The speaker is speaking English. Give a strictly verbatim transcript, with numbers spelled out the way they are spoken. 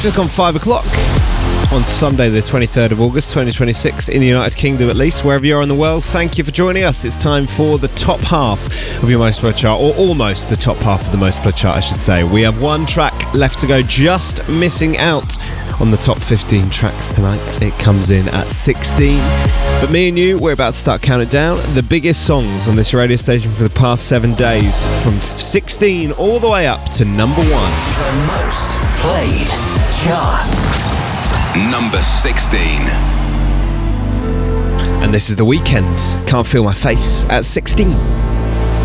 just gone five o'clock on Sunday the twenty-third of August twenty twenty-six in the United Kingdom, at least. Wherever you are in the world, thank you for joining us. It's time for the top half of your Most Played chart, or almost the top half of the Most Played chart, I should say. We have one track left to go, just missing out on the top fifteen tracks tonight. It comes in at sixteen. But me and you, we're about to start counting down the biggest songs on this radio station for the past seven days, from sixteen all the way up to number one. The Most Played chart. Number sixteen. And this is The Weeknd, Can't Feel My Face, at sixteen.